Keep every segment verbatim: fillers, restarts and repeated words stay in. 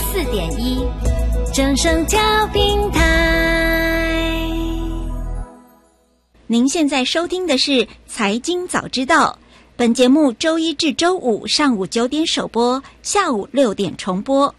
四点一，正声调频台。 您现在收听的是《财经早知道》，本节目周一至周五上午九点首播，下午六点重播。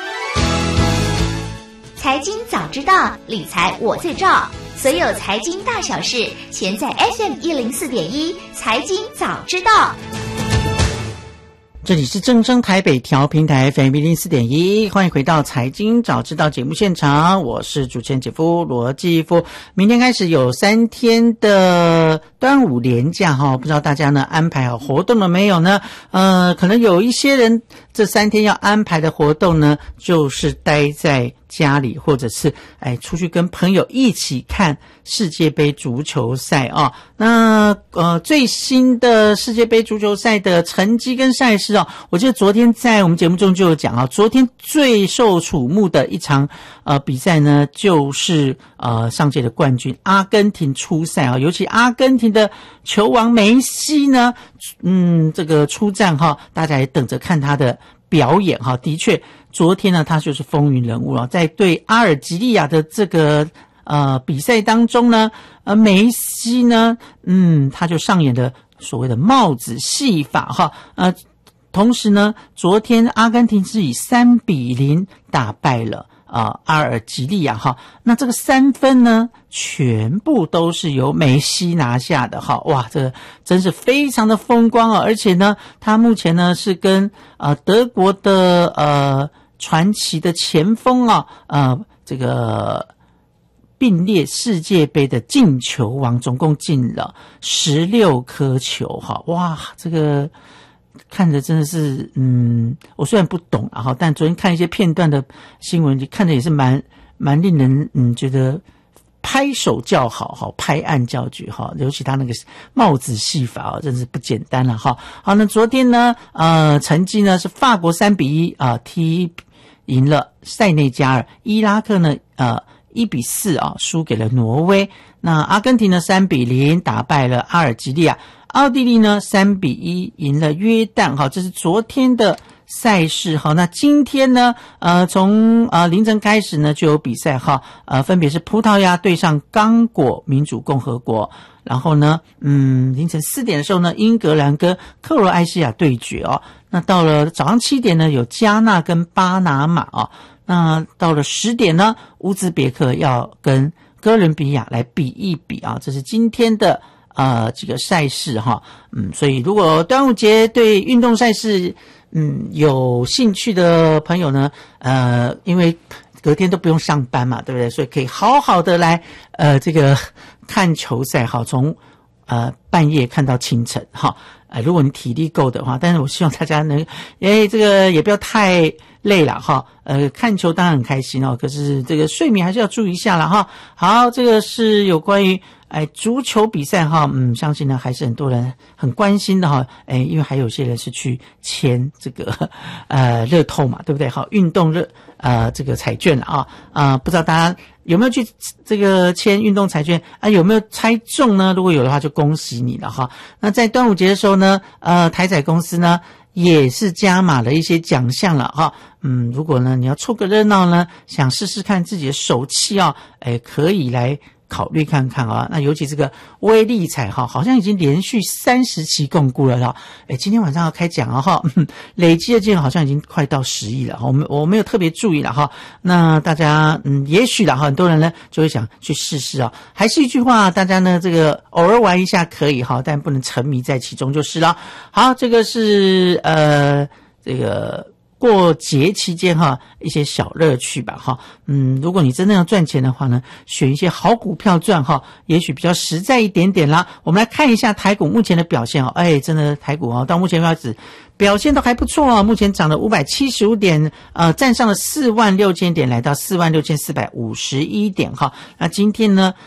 财经早知道，理财我最照。所有财经大小事，全在 F M 一零四点一财经早知道。 这里是正声台北调频台 F M 一零四点一，欢迎回到财经早知道节目现场，我是主持人姐夫罗继夫。明天开始有三天的端午连假哈，不知道大家呢安排好活动了没有呢？呃，可能有一些人这三天要安排的活动呢，就是待在家里，或者是哎出去跟朋友一起看世界杯足球赛啊。那呃最新的世界杯足球赛的成绩跟赛事啊，我记得昨天在我们节目中就有讲啊，昨天最受瞩目的一场呃比赛呢，就是呃上届的冠军阿根廷出赛啊，尤其阿根廷的球王梅西呢，嗯这个出战哈，大家也等着看他的表演哈。的确昨天呢他就是风云人物了，在对阿尔及利亚的这个呃比赛当中呢，呃梅西呢嗯他就上演了所谓的帽子戏法哈。呃同时呢，昨天阿根廷是以三比零打败了啊阿尔及利亚哈。那这个三分呢全部都是由梅西拿下的哈。哇，这个真是非常的风光啊。而且呢他目前呢是跟呃德国的呃传奇的前锋啊呃这个并列世界杯的进球王，总共进了十六颗球哈。哇，这个看着真的是嗯我虽然不懂啊哈，但昨天看一些片段的新闻看着也是蛮蛮令人嗯觉得拍手叫好哈，拍案叫绝哈，尤其他那个帽子戏法啊，真是不简单了哈。好，那昨天呢呃成绩呢是法国三比一啊踢赢了塞内加尔，伊拉克呢呃一比四啊输给了挪威，那阿根廷呢三比零打败了阿尔及利亚，奥地利呢三比一赢了约旦哈，这是昨天的赛事哈。那今天呢呃从呃凌晨开始呢就有比赛哈，呃分别是葡萄牙对上刚果民主共和国，然后呢嗯凌晨四点的时候呢英格兰跟克罗埃西亚对决哦。那到了早上七点呢有加纳跟巴拿马哦。那到了十点呢乌兹别克要跟哥伦比亚来比一比啊，这是今天的呃这个赛事哈。嗯所以如果端午节对运动赛事嗯有兴趣的朋友呢，呃因为隔天都不用上班嘛，对不对？所以可以好好的来呃这个看球赛哈，从呃半夜看到清晨哈。呃如果你体力够的话，但是我希望大家能诶这个也不要太累了哈。呃看球当然很开心哦，可是这个睡眠还是要注意一下了哈。好，这个是有关于哎足球比赛哈，嗯相信呢还是很多人很关心的哈。哎因为还有些人是去签这个呃乐透嘛，对不对？好，运动热呃这个彩券啊啊、呃、不知道大家有没有去这个签运动彩券啊？有没有猜中呢？如果有的话就恭喜你了哈。那在端午节的时候呢呃台彩公司呢也是加码了一些奖项了哈。嗯如果呢你要凑个热闹呢，想试试看自己的手气啊，哎可以来考虑看看啊。那尤其这个威力彩哈，好像已经连续三十期共估了哈。哎，今天晚上要开奖了哈，累积的金额好像已经快到十亿了。我们我没有特别注意了哈。那大家嗯，也许了哈，很多人呢就会想去试试啊。还是一句话，大家呢这个偶尔玩一下可以哈，但不能沉迷在其中就是了。好，这个是呃这个。过节期间哈，一些小乐趣吧哈。嗯，如果你真的要赚钱的话呢，选一些好股票赚哈，也许比较实在一点点啦。我们来看一下台股目前的表现哦，哎，真的台股哦，到目前为止表现都还不错啊，目前涨了五百七十五点，呃，站上了四万六千点，来到四万六千四百五十一点哈。那今天呢？